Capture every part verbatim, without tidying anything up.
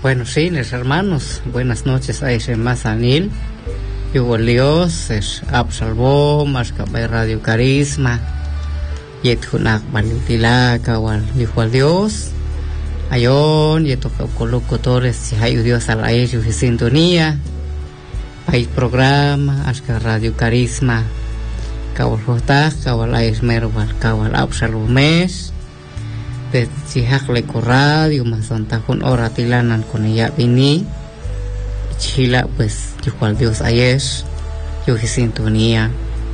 Bueno, sí, mis hermanos, buenas noches a ese Mazanil. Yo Dios es Absalvo, más que Radio Carisma. Yet Hunak Valentila, Kawal, dijo Dios. Ayon, y toca colocadores, si hay Dios a la ellos y sintonía. Hay programa, hasta Radio Carisma. Kawal Jotag, Kawal Aismerwal, Kawal Absalvo mes. De si hakle ko radio, más santa con hora tilanan con ella vini. Chila, pues, dijo Dios ayer, yo y sintonía.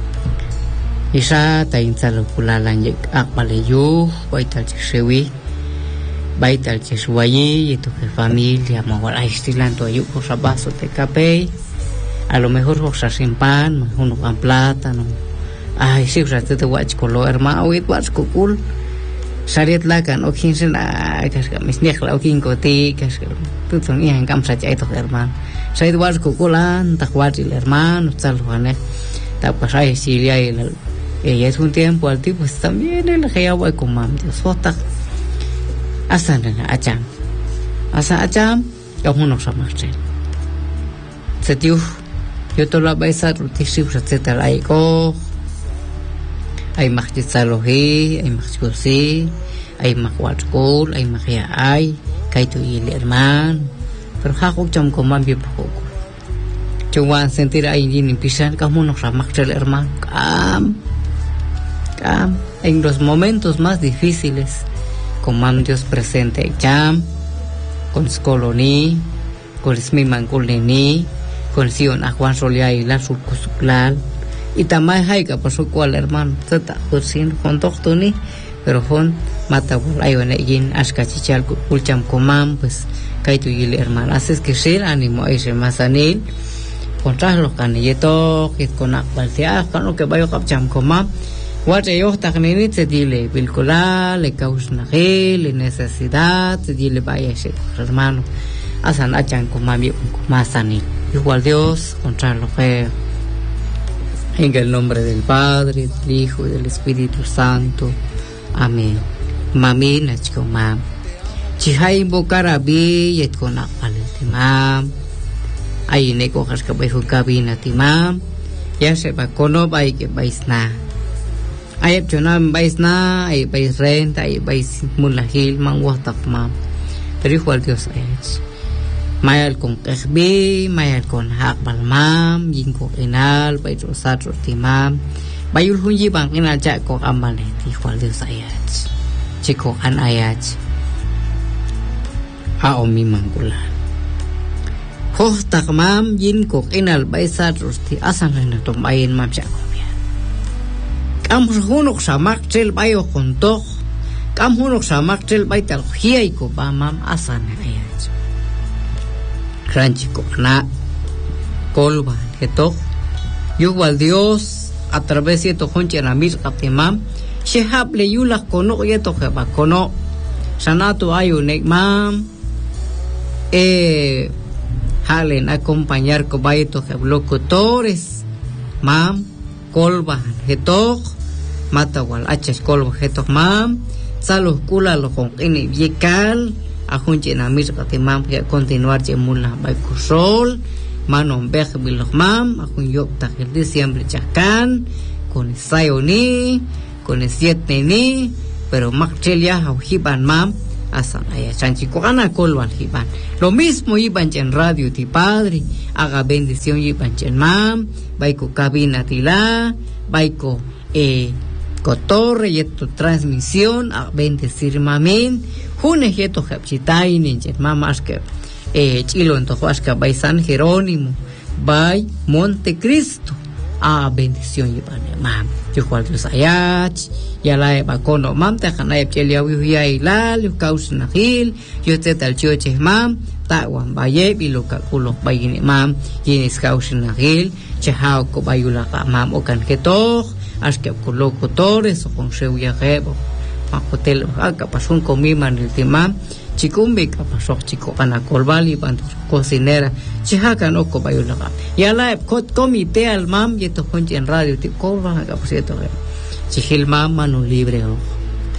Isa, ta insalo kulalan yek akbale yu, baital chesewi. Baital chesuayi, y tu familia, mawal aistilan tu ayu ko sabaso te capey. A lo mejor cosa sin pan, uno con plátano. Ay, si usted te watch con lo hermano, wit watch kukul. Sariat lakan, o quince na, casca, mis niegla, o quinco ti, casca, tú tenías en camsa chaito, hermano. Said watch kukulan, takwati el hermano, tal juane. Ta pasai silia y el. Ella es un tiempo al tipo, pues también el que ya voy con mam, Dios, jota. Asan na acham. Asa acham, yo uno samarse. Se tiu, yo to la baisa rutisi usted la iko. Hay majitsalohi, hay majkursi, hay majwatskul, hay majia ay, kaito y el hermano. Pero hago cham con mam bien poco. Chuan sentir ahí en pisan, como uno samarse el hermano. Cam. Cam. En los momentos más difíciles. Con mam Dios presente jam, con skoloni, con smi mankuleni, con sion a Juan Solia y la surcusuclal, y tamay haika pasó cual hermano, tata kursin con tochtoni, pero con mata ayone yin askachichal kulcham komam, pues kaitu yil hermano, haces que ser ánimo a ese Mazanil, contra los canilletos, que con akbaltia, con lo que vaya kapcham komam. Guarda yo esta generación se dile vilcolar, le causa le necesidad, se dile vaya ese hermano, asan achan con mami con Mazanil. Igual Dios contra lo feo. En el nombre del Padre, del Hijo y del Espíritu Santo. Amén. Mami nachko mam. Chihai invocar a bi y con apaletimam. Ahí ne cojas que vais cabina timam. Ya se va cono vai que vais na. Ay chonam vais na, ay vais renta, ay vais mulahil mang watak mam. Pero igual Dios es. Mayal con kahbi, mayal con hakbal mam, yin ko inal, bay rosat rotimam. Bayul hunji bang inal ja ko amale, igual Dios ayat. Chiko an ayat. A omi mangula. Ho tak mam yin ko inal bay sat rosti asan rena tom bayin mam ja. Kam hunok samak tel bayo kontok, kam hunok samak tel bay tal hiay ko ba mam asan ayat. Ranchi ko na kolba hetok, yuwal Dios a través de to honche na mir kapimam, shehab le yulah kono yeto heba kono, sanato ayu nek mam, eh halen acompañar ko bayto heb locutores, mam kolba hetok. Mata wal achas kolbo hetok mam salos kula lo con ini yekal a junche na mis katimam ya continuar je mula bay kusol manon bej bilos mam a jun yok ta el diciembre chakan con sayoni con siete ni pero makchelia ha hiban mam asan aya chanchi ko ana kolwal hiban lo mismo iban en radio ti padre haga bendición iban en mam bay ko cabina tila bay ko eh Cotorre y tu transmisión a bendecir mamin june yeto hapchitain en mamas que eh chilo en tohuasca by San Jerónimo by Montecristo a bendición y pan mam yo cual Dios ayach ya la eba cono mam te jana chelia wi ya la lu causna hil yo te tal choche mam ta wan baye bi lo calculo bayini mam yenis causna hil chahao ko bayula mam o kan keto as que colocotores o con seu yagebo a hotel acá pasó un comima en el tema chicumbi que pasó chico ana colbali bantu cocinera chihaca no ko bayulaga ya la comité al mam y to en radio ti colba acá por cierto chihil mam mano libre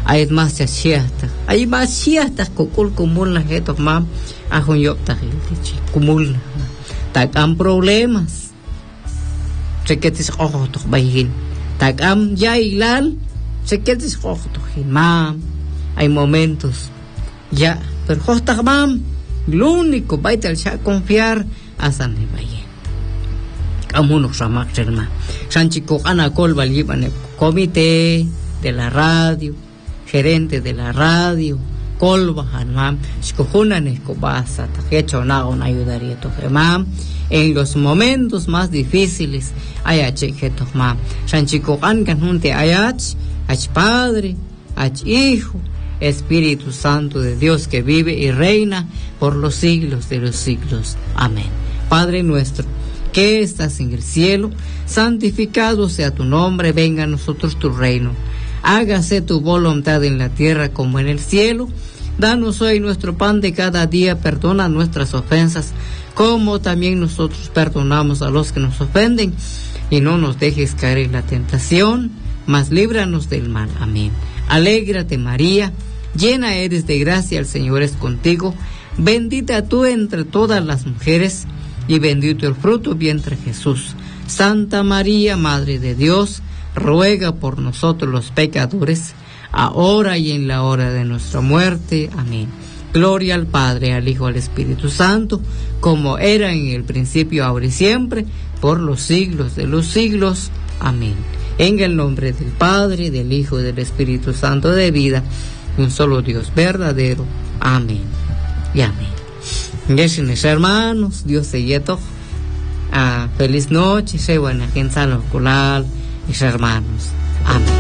hay más chachiata, hay más chiatas cocul común la gente mam, a jonyopta gente común, tacan problemas, se que te ojo to bayin, tacan ya ilal, se que te ojo to mam, hay momentos, ya, pero hostas mam, lo único baita al confiar a San Bayin. Amuno ramak serma, Sanchico ana colba llevan comité de la radio, gerente de la radio, colba hanmam, escojunan escobasa, tajecho nago na ayudaría to mam. En los momentos más difíciles, ayache que to mam. Sanchico an canunte ayach, ach padre, ach hijo, Espíritu Santo de Dios que vive y reina por los siglos de los siglos. Amén. Padre nuestro, que estás en el cielo, santificado sea tu nombre, venga a nosotros tu reino. Hágase tu voluntad en la tierra como en el cielo. Danos hoy nuestro pan de cada día, perdona nuestras ofensas, como también nosotros perdonamos a los que nos ofenden. Y no nos dejes caer en la tentación, mas líbranos del mal. Amén. Alégrate María, llena eres de gracia, el Señor es contigo. Bendita tú entre todas las mujeres, y bendito el fruto del vientre Jesús. Santa María, Madre de Dios, ruega por nosotros los pecadores, ahora y en la hora de nuestra muerte. Amén. Gloria al Padre, al Hijo, al Espíritu Santo, como era en el principio, ahora y siempre, por los siglos de los siglos. Amén. En el nombre del Padre, del Hijo y del Espíritu Santo de vida, un solo Dios verdadero. Amén y amén. Mis hermanos, Dios se yeto. Ah, feliz noche, se buena gente, mis hermanos. Amén.